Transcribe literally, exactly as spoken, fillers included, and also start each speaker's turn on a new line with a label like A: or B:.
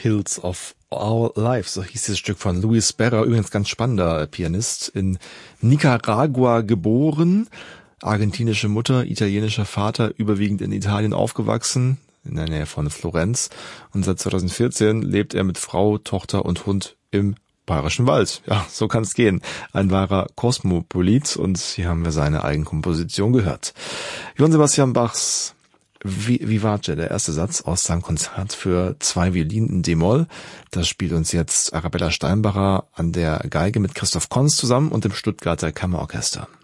A: Hills of Our Lives, so hieß dieses Stück von Luis Berra, übrigens ganz spannender Pianist, in Nicaragua geboren, argentinische Mutter, italienischer Vater, überwiegend in Italien aufgewachsen, in der Nähe von Florenz, und seit zweitausendvierzehn lebt er mit Frau, Tochter und Hund im Bayerischen Wald. Ja, so kann es gehen. Ein wahrer Kosmopolit, und hier haben wir seine Eigenkomposition gehört. Johann Sebastian Bachs Vivace, der erste Satz aus seinem Konzert für zwei Violinen in D-Moll. Das spielt uns jetzt Arabella Steinbacher an der Geige mit Christoph Konz zusammen und dem Stuttgarter Kammerorchester.